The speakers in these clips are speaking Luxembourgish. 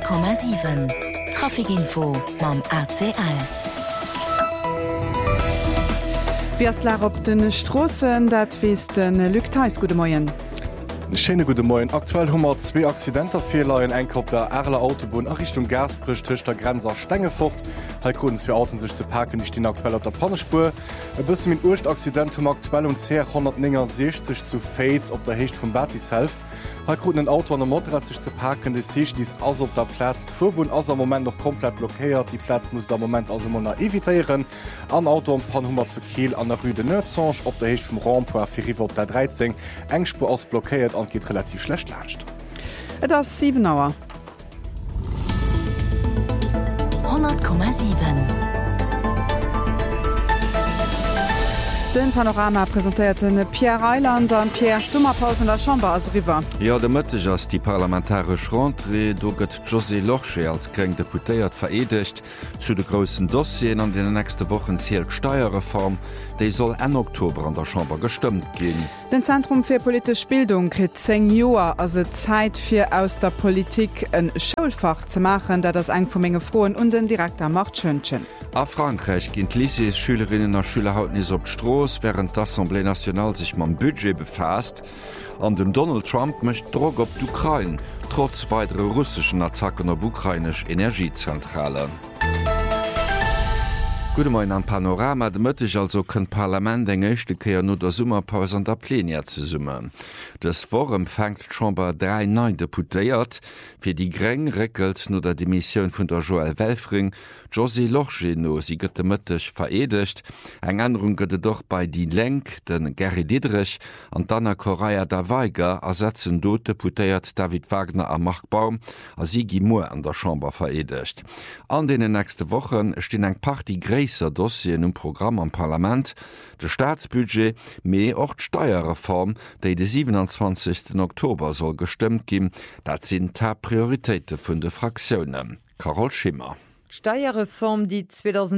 100,7 Trafikinfo mam ACL. Wiesler op den Strossen, dat wies den Lücktheis gute Moien. Schöne gute Morgen. Aktuell haben wir 2 Accidenterfehler in einem auf der Erler Autobahn in Richtung Gersbrüch zwischen der Grenze Stengelfurt. Heute können 2 Autos sich zu parken, die stehen aktuell auf der Pannenspur. Ein bisschen mit Urcht-Accident haben wir aktuell um 169 zu Fates auf der Hecht von Bertishelf. Heute können ein Auto an der Motorrad sich zu parken, das Hecht ist also auf der Platz. Die Fuhrbahn ist im Moment noch komplett blockiert. Die Platz muss der Moment also mal evitieren. Ein Auto am Pan zu Kiel an der Rue de Neuzange auf der Hecht vom Rond-Point für Rive auf der 13. Engspur ist blockiert und geht relativ schlecht latscht. Das ist 7 Uhr. 100,7 Den Panorama präsentierten Pierre Eiland an Pierre Sommerpause in der Chambre als River. Ja, der Mëtteg ass die parlamentarisch Rentrée do gëtt José Loche als Greng Deputéiert veredigt zu de grossen Dossien an den nächste Wochen zielelt Steuerreform, déi soll en Oktober an der Chambre gestimmt gin. Den Zentrum fir polisch Bildung krit 10 Joer as Zeit fir aus der Politik en Schulfach ze machen, dat das eng vu menge Froen und den Direktor macht schönchen. A Frankreich ginint Lycees Schülerinnen a Schüler haut is op Stroos, während d'Assemblée National sich mam Budget befasst. An dem Donald Trump mecht Drog op d'Ukraine, trotz weitere russischen Attacken op ukrainisch Energiezentralen. Gute Morgen am Panorama, de Mëtteg also kën Parlament eng echte Keier no der Summerpause an der Plenier ze summen. Des Forum fängt Chamber 3 neu deputéiert, fir die Greng reckelt no der Demissionioun vun der Joël Welfring, José Loche no sie gëtt Mëtteg veredigt, eng Änderung gëtt doch bei die Lenk, den Gerry Didrich, an Dana Correia da Weiger ersetzen do deputéiert David Wagner am Markbaum, a Sigi Moore an der Chamber veredigt. An den nächste Wochen stehen eng Party Dossien um Programm am Parlament, de Staatsbudget méi och Steuerreform, déi de 27. Oktober soll gestimmt gin, dat sinn Prioritäten vun de Fraktionen. Carol Schimmer. Steuerreform, die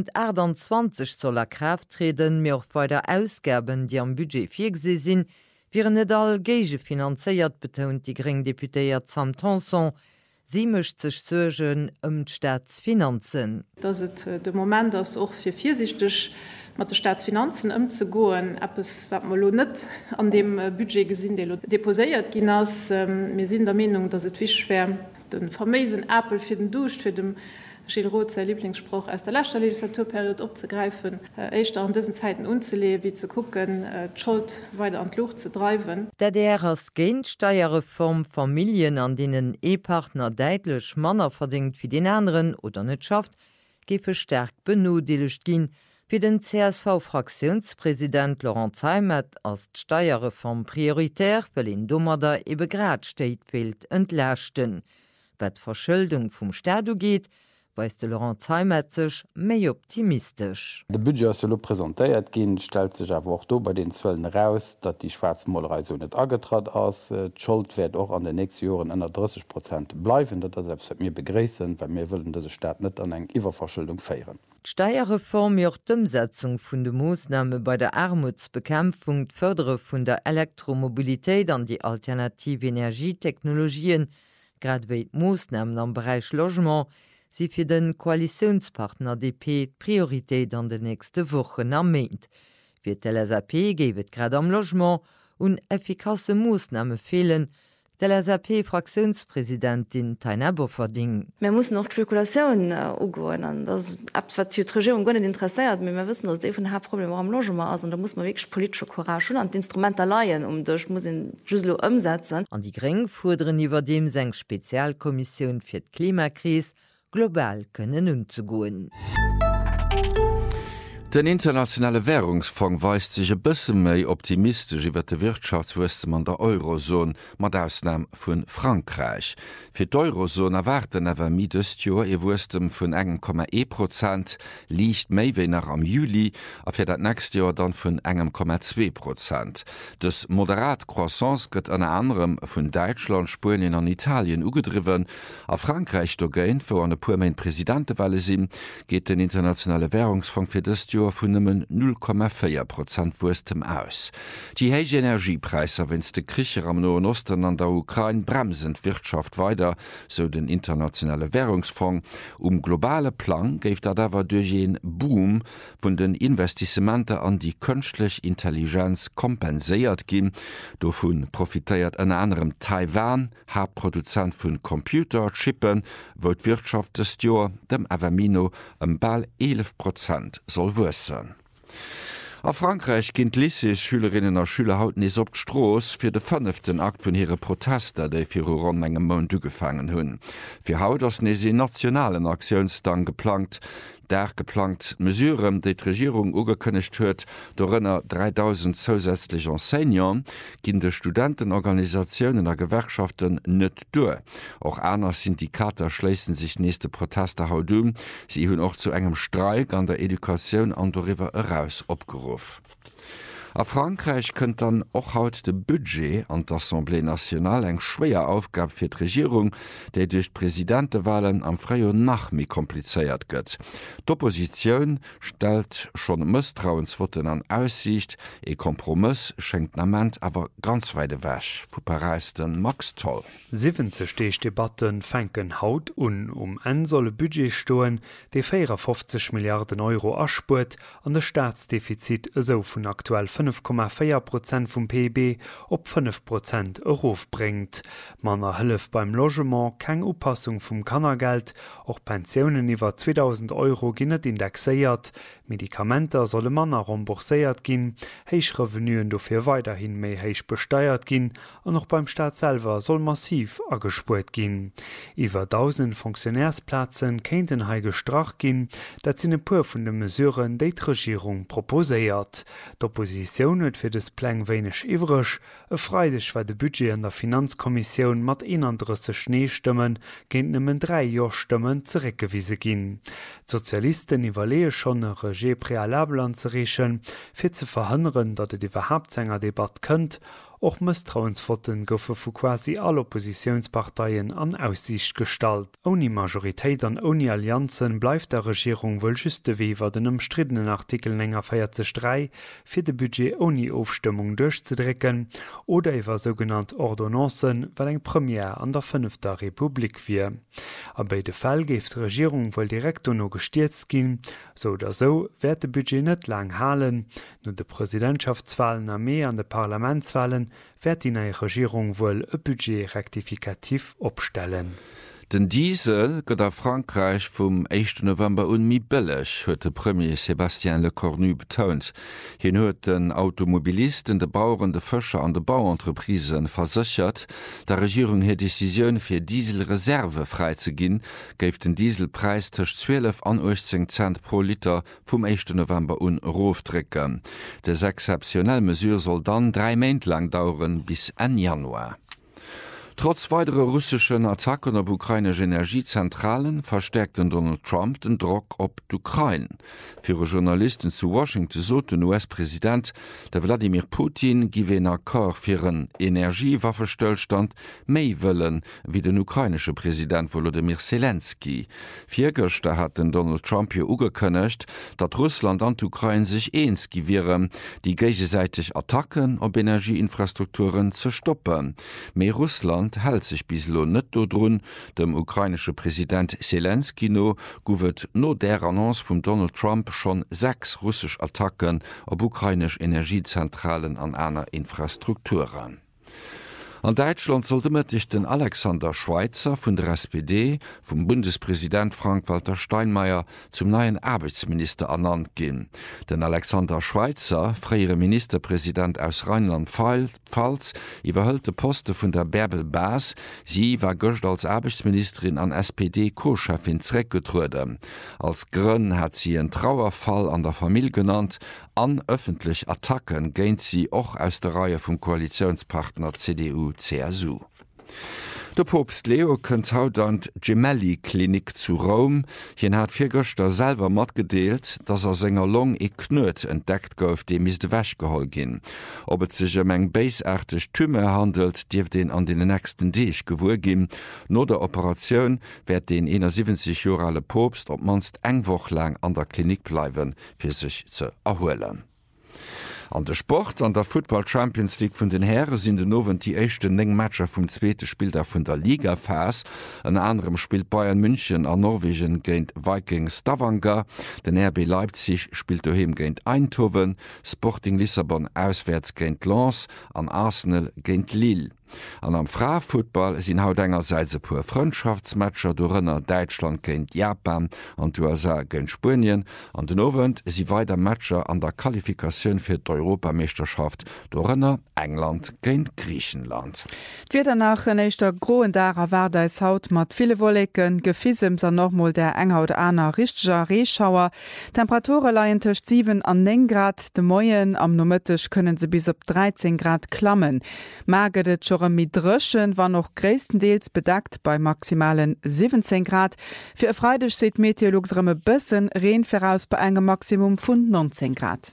2028 soll Kraft treten, mir auch bei der Ausgaben, die am Budget fixe sinn, wären net all Gege finanzéiert, betont die Greng-Deputéiert Sam Tanson. Sie mischt sich Sorgen Staatsfinanzen. Das ist der Moment, dass auch für vorsichtig mit den Staatsfinanzen umzugehen, etwas, was man nicht an dem Budget gesehen deposiert ging. Wir sind der Meinung, dass es wichtig wäre, den vermeisen Apfel für den Dusch, für den Gilles Roth, sein Lieblingsspruch aus der letzten Legislaturperiode abzugreifen, echt an diesen Zeiten umzuleben, wie zu gucken, die Schuld weiter an die Luft zu treiben. Der als Steuerreform Familien, an denen Ehepartner deutlich Männer verdient wie den anderen oder nicht schafft, geht verstärkt benötigt gehen. Für den CSV-Fraktionspräsident Laurent Zeimet als die Steuerreform prioritär, weil in Dommerder eben gerade steht, fehlt entlasten. Was die Verschuldung vom Staat geht, weist Laurent Zeimet sich mehr optimistisch. De Budget as lo präsentéiert ginn stel sech awer auch do bei den Zwëllen raus, dat die Schwarzmolerei so net agetrat ass. Schuld werd auch an den nächsten Joren ënner 30% bleiwen, dat selbst mir begréessen, weil mir wëllen dese Staat net an eng Iwerverschuldung féieren. Steuerreform joch d'Umsetzung vun de Maßnahme bei der Armutsbekämpfung, d'Fördere vun der Elektromobilitéit an die alternative Energietechnologien, grad bei Maßnahmen am Bereich Logement, sie fir den Koalitionspartner DP Priorität an de nächste Wochen ermeint. Wie de LSAP gebet grad am Logement und effikasse Maßnahme fehlen, de LSAP-Fraktionspräsidentin Taina Bofferding. Wir müssen noch Spekulation umgehen. Das was die Regierung gar nicht interessiert, wir wissen, dass das ein Hauptproblem am Logement ist und da muss man wirklich politische Courage und die Instrumente leihen, das muss in Juslo umsetzen. An die Greng fordern über dem seng Spezialkommission für die Klimakrise global können umzugehen. Den internationale Währungsfonds weist sich ein bisschen mehr optimistisch über die Wirtschaftswachstum an der Eurozone, mit Ausnahme von Frankreich. Für die Eurozone erwarten aber mit dieses Jahr ein Wachstum von 1,1%, liegt mehr wie nach am Juli, und für das nächste Jahr dann von 1,2%. Das moderate Croissance wird unter anderem von Deutschland, Spanien und Italien angedriven. Auf Frankreich, wo ein paar Präsidentenwahlen sind, geht der internationale Währungsfonds für das Jahr Jahr vun nëmmen 0,4% wurstem aus. Die héige Energiepreiser wenns de Kricher am Noen Osten an der Ukraine bremsen Wirtschaft weiter, so den internationale Währungsfonds. Globale Plan géif dat dawer duch en Boom vun den Investissementer an die kënschtlech Intelligenz kompenséiert ginn. Do vun profitéiert en anderem Taiwan, Hauptproduzent vun Computerchippen, wo d'Wirtschaft des Joer dem Avamino ball 11% soll wëssen. A Frankreich ginint Lycées Schülerinnen a Schüler hauten is op d'Stroos fir de 5. Akt vun hire Protester, déi fir rund engem Mon dugefangen hunn. Fir haut ass nesi nationalen Aktionsdag geplant, geplant Mesuren, déi d'Regierung ugekënnecht huet, dorënner 3000 zusätzlich Enseignant ginn de Studentenorganisaiounnen a Gewerkschaften net due. Auch aner Syndikater schleessen sich nächste Protester haut um. Sie hunn och zu engem Streik an der Edukaoun an doiwwer eras opgeruf. A Frankreich kënnt dann och haut de Budget an d'Assemblée National eng schwéier Aufgab fir d'Regierung, déi duch Präsidentewahlen am Freio Nachmi kompliceéiert gëtt. D'Oppositioun stel schon Mëstrauensvoten an Aussicht, e Kompromiss schenkt nament awer ganz weide wäch. Vu Paris den Max Toll. 70 Debatten fänken haut en solle Budget stoen, déi 54 Milliarden Euro aspurt an de Staatsdefizit eso vun aktuell 5,4% vum PIB op 5% Erof bringt. Man erhëllef beim Logement keng Upassung vum Kannergeld, och Pensionioen iwwer 2000 Euro ginnet indexéiert, Medikamenter solle Manner rembourséiert ginn, héich Revenuen dofir weiterhin méi héich besteiert ginn, an noch beim Staatselver soll massiv agespuert ginn. Iwer 1000 Funktionärsplatzen kéinten hei gestrach ginn, dat sinn e puer vun de Mesuren déi d'Regierung proposéiert. D'Opposition huet fir des Pläng wéineg iwrech, freidech war de Budget an der Finanzkommission mat 31 Schneestimmen géint nëmmen 3 Jorstimmen zeréckgewiese ginn. Sozialisten iwwerlee schon e Reger préalabel anzerechen, fir ze verhënneren, datt et iwwerhap enger Debatte kënnt, och Misstrauensvoten goufe vu quasi all Oppositionsparteien an Aussicht stalt. Oni Majoritéit an oni Allianzen bleif der Regierung wëll juste wiewer den umstriddenen Artikel enger 43 fir de Budget oni Aufstimmung durchzudrecken oder iwwer sogenannt Ordonnancen, well eng Premier an der 5. Republik fir. A bei de Fall geft d' Regierung wohl direkt no gestierzt ginn, so oder so werd de Budget net lang halen, no de Präsidentschaftswahlen a Mee an de Parlamentswahlen werd die neue Regierung wohl e Budget rektifikativ opstellen. Den Diesel gëtt a Frankreich vum 1. November mi bëllech, huet de Premier Sébastien Lecornu betont. Hien huet den Automobilisten, de Bauern, de Fëscher an de Bauentreprisen versichert, der Regierung hir Deciioun fir Dieselreserve freize ginn, géif den Dieselpreis tech 12 an 18 Cent pro Liter vum 1. November Rofdrecken. Des exceptionell Mesur soll dann 3 Mäint lang dauern bis en Januar. Trotz weiterer russischen Attacken auf ukrainische Energiezentralen verstärkten Donald Trump den Druck op d'Ukraine. Für Journalisten zu Washington so den US-Präsident, der Wladimir Putin giwe en Akkor für einen Energiewaffenstillstand méi wollen wie den ukrainische Präsident Volodymyr Zelensky. Viergestern hat den Donald Trump hier ugekönnecht, dat Russland an Ukraine sich eins giwieren, die gegenseitig Attacken auf Energieinfrastrukturen zu stoppen. Mehr Russland hält sich bislo net dodrun, dem ukrainische Präsident Zelensky gowet no der Annonce vum Donald Trump schon 6 russisch Attacken op ukrainisch Energiezentralen an einer Infrastrukturen. An Deutschland sollte mittig den Alexander Schweitzer von der SPD vom Bundespräsident Frank-Walter Steinmeier zum neuen Arbeitsminister ernannt gehen. Den Alexander Schweitzer, freiere Ministerpräsident aus Rheinland-Pfalz, überhüllte Posten von der Bärbel Baas. Sie war gestern als Arbeitsministerin an SPD-Co-Chefin zurückgetreten. Als Grund hat sie einen Trauerfall an der Familie genannt. An öffentlich Attacken gehen sie auch aus der Reihe vom Koalitionspartner CDU CSU. Der Popst Leo kënnt haut an Gemelli-Klinik zu Rom. Hien hat Virgëchter selwer mat gedeelt, dats senger Long e knët entdeckt gouf, de mis de wäch geholl ginn. Ob et sech eng beisarteg Tümme handelt, Dief den an den nächsten Deeg gewur ginn. No der Operationioun werd den 71 Jorale Popst op manst engwoch lang an der Klinik bleiwen, fir sich ze erhoelen. An der Sport an der Football Champions League vun den Herren sind den nowen die echten eng Matscher vum zweete Spieltag vun der Liga fas. An anderem spielt Bayern München an Norwegen géint Vikings Stavanger, den RB Leipzig spielt daheim géint Eindhoven, Sporting Lissabon auswärts géint Lens, an Arsenal géint Lille. An am Fra-Football sinn haut engerseits e puer Freundschaftsmatscher do Rënner Deutschland géint Japan an USA géint Spien, an den Owend si weiter Matscher an der Qualifikatioun fir d'Europameisterschaft do Rënner England géint Griechenland. D'Wider nach en eichter Groen Darer war deis Haut mat file Wollecken, Gefisems an nochmol der enghaut aner richger Reeschauer, Temperature leien tech 7 an 9 Grad, de Moien am Nomëttech kënnen se bis op 13 Grad klammen. Magedet mit Drschen war noch gréistendeels bedeckt bei maximalen 17 Grad. Fir e Freidech seet Meteorologsremme bëssen Reen voraus bei engem Maximum vun 19 Grad.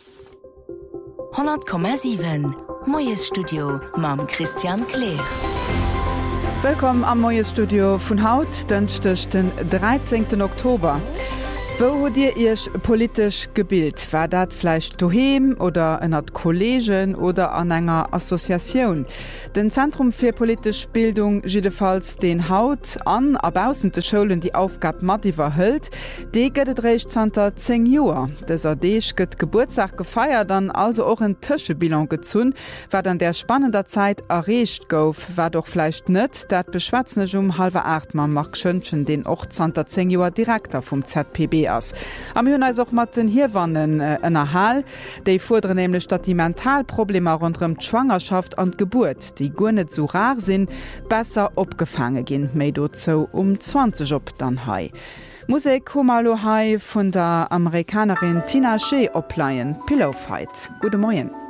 10,7 Moies Studio mam Christian Kleer. Willkommen am Moies Studio vun Haut, dënchtech den 13. Oktober. Wo dir ihrch politisch gebild? War dat vielleicht daheim oder in einer Kollegen oder an einer Assoziation? Den Zentrum für politische Bildung jedenfalls den Haut an abaußen der Schulen die Aufgabe Madiver hält, die geht recht 10 Jahre. Dieser Deeg geht Geburtstag gefeiert, dann also auch ein Tischebilan gezun, war dann der spannender Zeit erreicht gouf, war doch vielleicht nicht, dat beschwätzen ich 7:30 man Mark Schönchen, den auch 10 Jahre Direktor vom ZPB ass. Am hunn als och mat den Hiwannen ënner Hal, déi fordere nämlich dat die Mentalprobleme rundrem d'Schwangerschaft an Geburt, die go net so rar sinn, besser opgefangen ginn, méi dozo 20 op dann hai. Musik Kumalo Hai vun der Amerikanerin Tina Shea opleiien, Pillow Fight. Gute Morgen.